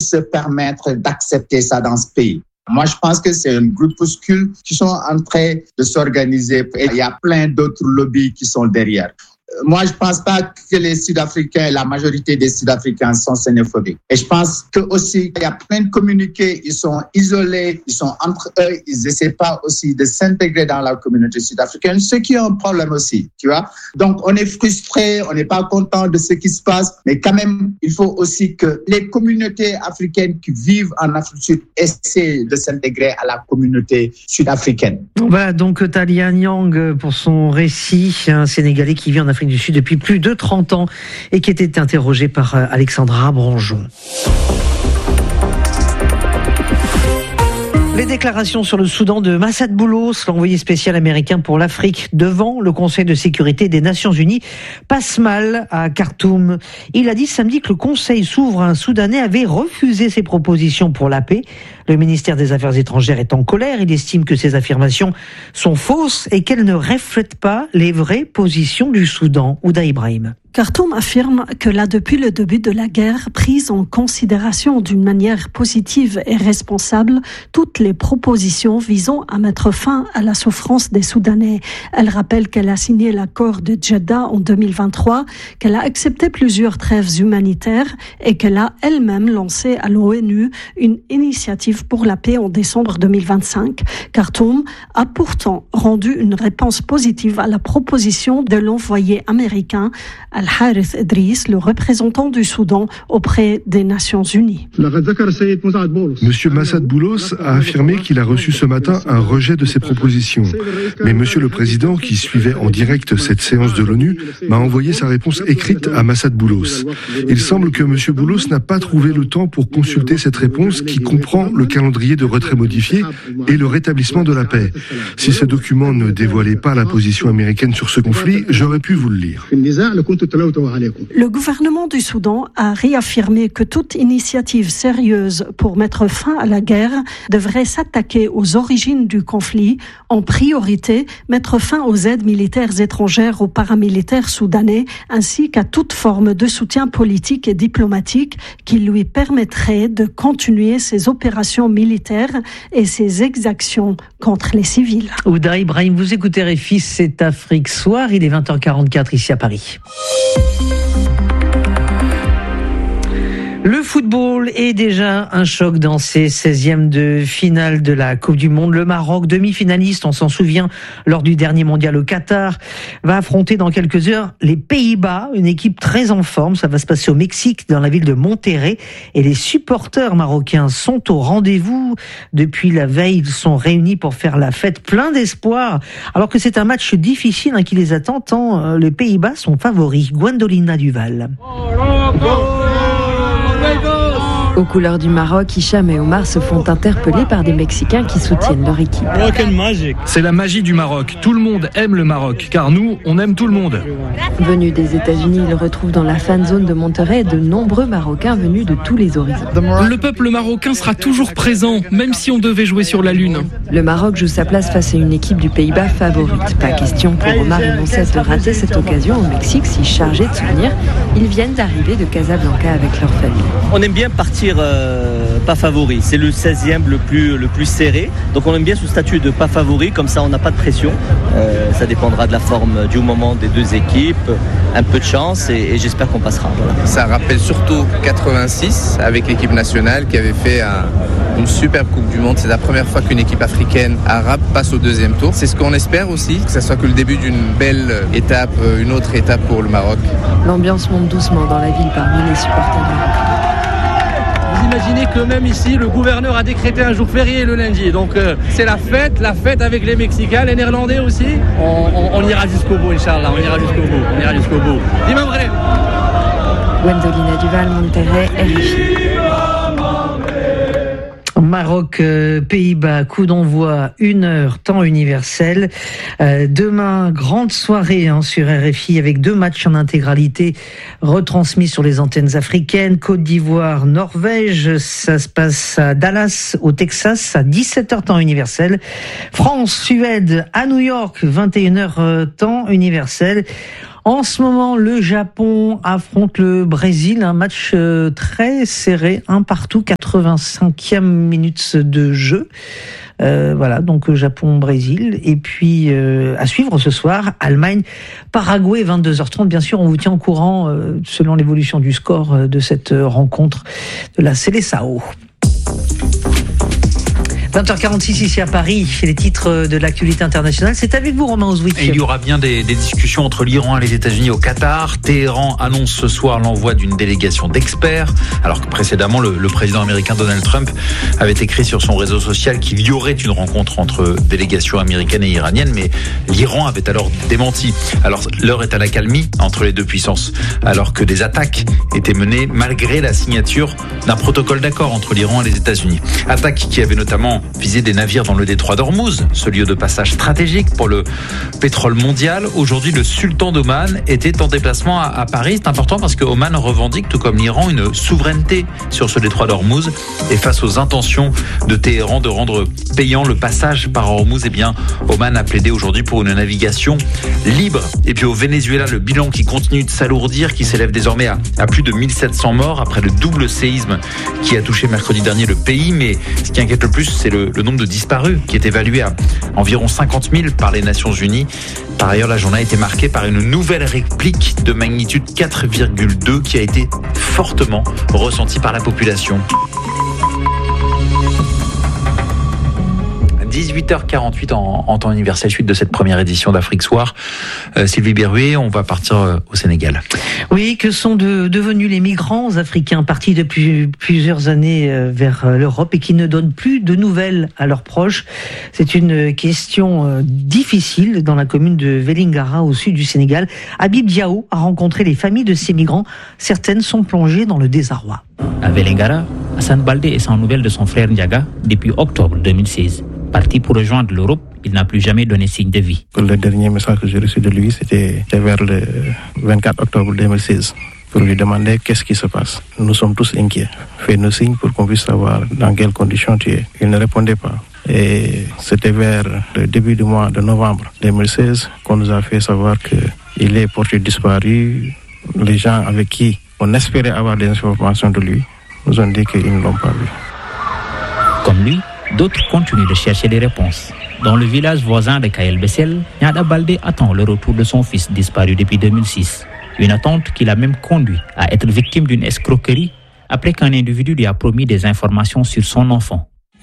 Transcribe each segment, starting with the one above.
se permettre d'accepter ça dans ce pays. Moi, je pense que c'est un groupuscule qui sont en train de s'organiser et il y a plein d'autres lobbies qui sont derrière. Moi, je pense pas que les Sud-Africains, la majorité des Sud-Africains sont xénophobiques. Et je pense que aussi, il y a plein de communiqués, ils sont isolés, ils sont entre eux, ils essaient pas aussi de s'intégrer dans la communauté sud-africaine, ce qui est un problème aussi, tu vois. Donc, on est frustré, on n'est pas content de ce qui se passe, mais quand même, il faut aussi que les communautés africaines qui vivent en Afrique du Sud essaient de s'intégrer à la communauté sud-africaine. Voilà donc Talia Nyang pour son récit, un Sénégalais qui vit en Afrique du Sud depuis plus de 30 ans et qui était interrogé par Alexandra Branjon. Les déclarations sur le Soudan de Massad Boulos, l'envoyé spécial américain pour l'Afrique, devant le Conseil de sécurité des Nations Unies, passent mal à Khartoum. Il a dit samedi que le Conseil souverain soudanais avait refusé ses propositions pour la paix. Le ministère des Affaires étrangères est en colère. Il estime que ces affirmations sont fausses et qu'elles ne reflètent pas les vraies positions du Soudan. Ouda Ibrahim. Khartoum affirme que là, depuis le début de la guerre, prise en considération d'une manière positive et responsable toutes les propositions visant à mettre fin à la souffrance des Soudanais. Elle rappelle qu'elle a signé l'accord de Jeddah en 2023, qu'elle a accepté plusieurs trêves humanitaires et qu'elle a elle-même lancé à l'ONU une initiative pour la paix en décembre 2025. Khartoum a pourtant rendu une réponse positive à la proposition de l'envoyé américain Al-Harith Idriss, le représentant du Soudan auprès des Nations Unies. Monsieur Massad Boulos a affirmé qu'il a reçu ce matin un rejet de ses propositions. Mais Monsieur le Président, qui suivait en direct cette séance de l'ONU, m'a envoyé sa réponse écrite à Massad Boulos. Il semble que Monsieur Boulos n'a pas trouvé le temps pour consulter cette réponse qui comprend le calendrier de retrait modifié et le rétablissement de la paix. Si ce document ne dévoilait pas la position américaine sur ce conflit, j'aurais pu vous le lire. Le gouvernement du Soudan a réaffirmé que toute initiative sérieuse pour mettre fin à la guerre devrait s'attaquer aux origines du conflit, en priorité mettre fin aux aides militaires étrangères aux paramilitaires soudanais, ainsi qu'à toute forme de soutien politique et diplomatique qui lui permettrait de continuer ses opérations militaires et ses exactions contre les civils. Ouda Ibrahim, vous écoutez RFI, c'est Afrique Soir, il est 20h44 ici à Paris. Le football est déjà un choc dans ses 16e de finale de la Coupe du Monde. Le Maroc, demi-finaliste, on s'en souvient, lors du dernier mondial au Qatar, va affronter dans quelques heures les Pays-Bas, une équipe très en forme. Ça va se passer au Mexique, dans la ville de Monterrey. Et les supporters marocains sont au rendez-vous. Depuis la veille, ils sont réunis pour faire la fête, plein d'espoir. Alors que c'est un match difficile qui les attend, tant les Pays-Bas sont favoris. Gwendolina Duval. Aux couleurs du Maroc, Hicham et Omar se font interpeller par des Mexicains qui soutiennent leur équipe. C'est la magie du Maroc. Tout le monde aime le Maroc, car nous, on aime tout le monde. Venus des États-Unis, ils retrouvent dans la fan zone de Monterrey de nombreux Marocains venus de tous les horizons. Le peuple marocain sera toujours présent, même si on devait jouer sur la Lune. Le Maroc joue sa place face à une équipe du Pays-Bas favorite. Pas question pour Omar et Monsef de rater cette occasion au Mexique, si chargés de souvenirs. Ils viennent d'arriver de Casablanca avec leur famille. On aime bien partir pas favori. C'est le 16e le plus serré. Donc on aime bien ce statut de pas favori, comme ça on n'a pas de pression. Ça dépendra de la forme du moment des deux équipes, un peu de chance et j'espère qu'on passera. Voilà. Ça rappelle surtout 86 avec l'équipe nationale qui avait fait une superbe Coupe du Monde. C'est la première fois qu'une équipe africaine arabe passe au deuxième tour. C'est ce qu'on espère aussi, que ça soit que le début d'une belle étape, une autre étape pour le Maroc. L'ambiance monte doucement dans la ville parmi les supporters. Vous imaginez que même ici, le gouverneur a décrété un jour férié le lundi. Donc c'est la fête avec les Mexicains, les Néerlandais aussi. On ira jusqu'au bout, Inch'Allah, on ira jusqu'au bout. Dis-moi vrai. Gwendolina Duval, Monterrey, RFI. Maroc, Pays-Bas, coup d'envoi 1h, temps universel. Demain, grande soirée sur RFI avec 2 matchs en intégralité retransmis sur les antennes africaines. Côte d'Ivoire, Norvège, ça se passe à Dallas, au Texas, à 17h temps universel. France, Suède, à New York, 21h temps universel. En ce moment, le Japon affronte le Brésil, un match très serré, 1-1, 85e minute de jeu. Voilà, donc Japon-Brésil. Et puis, à suivre ce soir, Allemagne-Paraguay, 22h30. Bien sûr, on vous tient au courant selon l'évolution du score de cette rencontre de la Seleção. 20h46 ici à Paris, les titres de l'actualité internationale. C'est avec vous, Romain Ouzouik. Il y aura bien des discussions entre l'Iran et les États-Unis au Qatar. Téhéran annonce ce soir l'envoi d'une délégation d'experts, alors que précédemment, le président américain Donald Trump avait écrit sur son réseau social qu'il y aurait une rencontre entre délégations américaines et iraniennes, mais l'Iran avait alors démenti. Alors, l'heure est à l'accalmie entre les deux puissances, alors que des attaques étaient menées malgré la signature d'un protocole d'accord entre l'Iran et les États-Unis. Attaques qui avaient notamment visé des navires dans le détroit d'Ormuz, ce lieu de passage stratégique pour le pétrole mondial. Aujourd'hui, le sultan d'Oman était en déplacement à Paris. C'est important parce que Oman revendique, tout comme l'Iran, une souveraineté sur ce détroit d'Ormuz. Et face aux intentions de Téhéran de rendre payant le passage par Ormuz, eh bien, Oman a plaidé aujourd'hui pour une navigation libre. Et puis au Venezuela, le bilan qui continue de s'alourdir, qui s'élève désormais à plus de 1700 morts après le double séisme qui a touché mercredi dernier le pays. Mais ce qui inquiète le plus, c'est le nombre de disparus qui est évalué à environ 50 000 par les Nations Unies. Par ailleurs, la journée a été marquée par une nouvelle réplique de magnitude 4,2 qui a été fortement ressentie par la population. 18h48 en temps universel, suite de cette première édition d'Afrique Soir. Sylvie Berruet, on va partir au Sénégal. Oui, que sont devenus les migrants africains partis depuis plusieurs années vers l'Europe et qui ne donnent plus de nouvelles à leurs proches? C'est une question difficile dans la commune de Vélingara au sud du Sénégal. Habib Diao a rencontré les familles de ces migrants. Certaines sont plongées dans le désarroi. À Vélingara, Hassan Baldé est sans nouvelles de son frère Ndiaga depuis octobre 2016. Parti pour rejoindre l'Europe, il n'a plus jamais donné signe de vie. Le dernier message que j'ai reçu de lui, c'était vers le 24 octobre 2016, pour lui demander qu'est-ce qui se passe. Nous sommes tous inquiets. Fais-nous signe pour qu'on puisse savoir dans quelles conditions tu es. Il ne répondait pas. Et c'était vers le début du mois de novembre 2016 qu'on nous a fait savoir qu'il est porté disparu. Les gens avec qui on espérait avoir des informations de lui nous ont dit qu'ils ne l'ont pas vu. Comme lui, d'autres continuent de chercher des réponses. Dans le village voisin de Kael Bessel, Nyada Baldé attend le retour de son fils disparu depuis 2006. Une attente qui l'a même conduit à être victime d'une escroquerie après qu'un individu lui a promis des informations sur son enfant.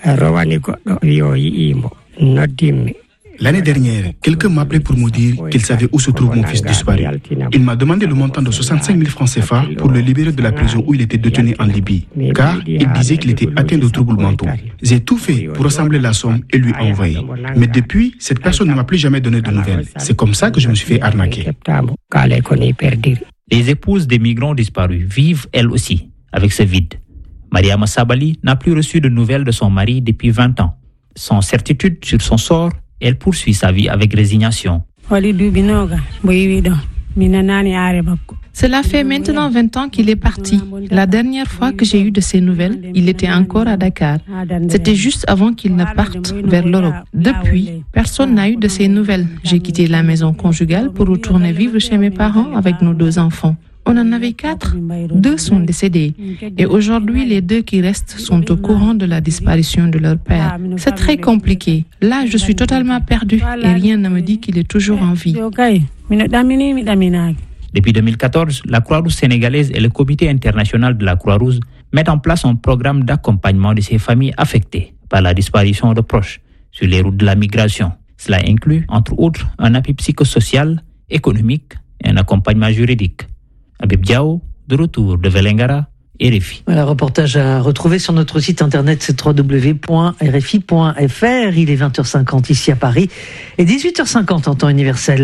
L'année dernière, quelqu'un m'a appelé pour me dire qu'il savait où se trouve mon fils disparu. Il m'a demandé le montant de 65 000 francs CFA pour le libérer de la prison où il était détenu en Libye, car il disait qu'il était atteint de troubles mentaux. J'ai tout fait pour rassembler la somme et lui envoyer. Mais depuis, cette personne ne m'a plus jamais donné de nouvelles. C'est comme ça que je me suis fait arnaquer. Les épouses des migrants disparus vivent elles aussi avec ce vide. Mariama Sabali n'a plus reçu de nouvelles de son mari depuis 20 ans. Sans certitude sur son sort, elle poursuit sa vie avec résignation. Cela fait maintenant 20 ans qu'il est parti. La dernière fois que j'ai eu de ses nouvelles, il était encore à Dakar. C'était juste avant qu'il ne parte vers l'Europe. Depuis, personne n'a eu de ses nouvelles. J'ai quitté la maison conjugale pour retourner vivre chez mes parents avec nos 2 enfants. On en avait 4. 2 sont décédés. Et aujourd'hui, les 2 qui restent sont au courant de la disparition de leur père. C'est très compliqué. Là, je suis totalement perdue et rien ne me dit qu'il est toujours en vie. Depuis 2014, la Croix-Rouge sénégalaise et le Comité international de la Croix-Rouge mettent en place un programme d'accompagnement de ces familles affectées par la disparition de proches sur les routes de la migration. Cela inclut, entre autres, un appui psychosocial, économique et un accompagnement juridique. Habib Diao, de retour de Vélingara, RFI. Voilà, reportage à retrouver sur notre site internet, c'est www.rfi.fr. Il est 20h50 ici à Paris et 18h50 en temps universel.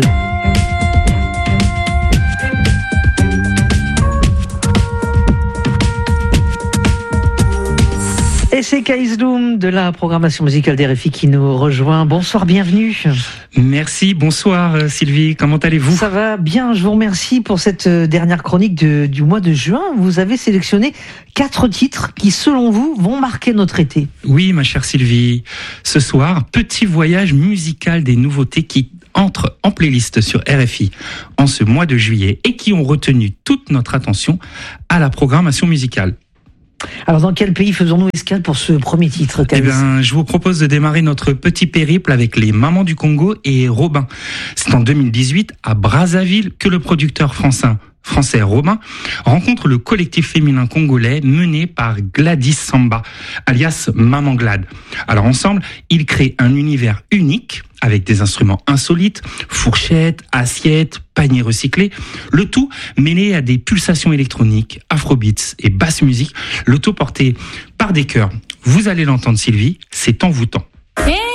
Et c'est Kaïsdoum de la programmation musicale d'RFI qui nous rejoint. Bonsoir, bienvenue. Merci, bonsoir Sylvie, comment allez-vous ? Ça va bien, je vous remercie pour cette dernière chronique du mois de juin. Vous avez sélectionné 4 titres qui, selon vous, vont marquer notre été. Oui, ma chère Sylvie. Ce soir, petit voyage musical des nouveautés qui entrent en playlist sur RFI en ce mois de juillet et qui ont retenu toute notre attention à la programmation musicale. Alors, dans quel pays faisons-nous escale pour ce premier titre, Calis ? Je vous propose de démarrer notre petit périple avec les Mamans du Congo et Robin. C'est en 2018, à Brazzaville, que le producteur français Robin rencontre le collectif féminin congolais mené par Gladys Samba, alias Maman Glad. Alors ensemble, ils créent un univers unique avec des instruments insolites, fourchettes, assiettes, paniers recyclés, le tout mêlé à des pulsations électroniques, afrobeats et basse musique, le tout porté par des chœurs. Vous allez l'entendre, Sylvie, c'est envoûtant.